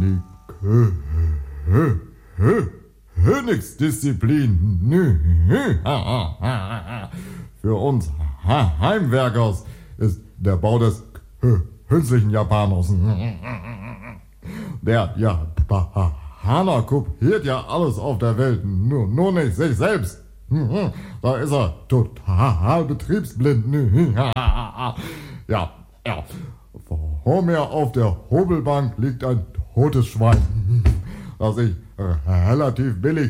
Die Königsdisziplin. Für uns Heimwerkers ist der Bau des künstlichen Japaners. Der Japaner kopiert ja alles auf der Welt, nur nicht sich selbst. Da ist er total betriebsblind. Ja. Vor mir auf der Hobelbank liegt ein totes Schwein, das ich relativ billig